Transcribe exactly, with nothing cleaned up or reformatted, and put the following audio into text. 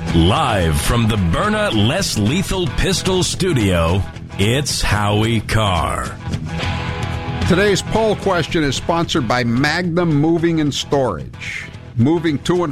Live from the Byrna Less Lethal Pistol Studio, it's Howie Carr. Today's poll question is sponsored by Magnum Moving and Storage. Moving to and